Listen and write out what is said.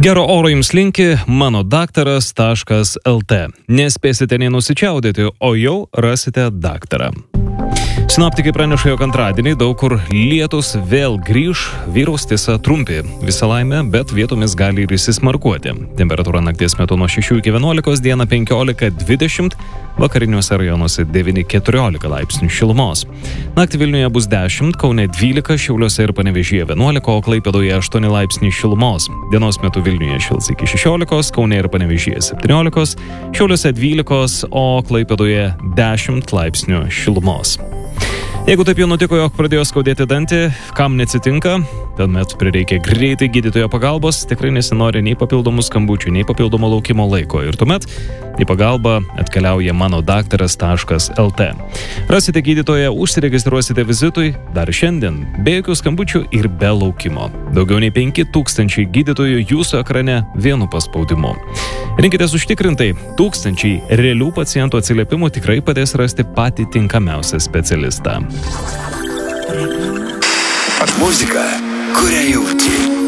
Gero oro jums linki manodaktaras.lt. Nespėsite nei nusičiaudėti, o jau rasite daktarą. Sinoptikai praneša, jog antradienį daug kur lietus vėl grįž, vyraus tiesa trumpi. Visa laimė, bet vietomis gali ir įsismarkuoti. Temperatūra nakties metu nuo 6 iki 11, dieną 15-20, vakariniuose rajonuose 9-14 laipsnių šilumos. Naktį Vilniuje bus 10, Kaune 12, Šiauliuose ir Panevėžyje 11, o Klaipėdoje 8 laipsnių šilumos. Dienos metu Vilniuje šils iki 16, Kaune ir Panevėžyje 17, Šiauliuose 12, o Klaipėdoje 10 laipsnių šilumos. Jeigu taip jau nutiko, jog pradėjo skaudėti dantį, kam neatsitinka, tuomet prireikia greitai gydytojo pagalbos, tikrai nesinori nei papildomų skambučių, nei papildomo laukimo laiko. Ir tuomet į pagalbą atkeliauja manodaktaras.lt. Rasite gydytoją, užsiregistruosite vizitui dar šiandien, be jokių skambučių ir be laukimo. Daugiau nei 5000 gydytojų jūsų ekrane vienu paspaudimu. Rinkitės užtikrintai, tūkstančiai realių pacientų atsiliepimų tikrai padės rasti patį tinkamiausią specialistą. Muzika, kurią jauti.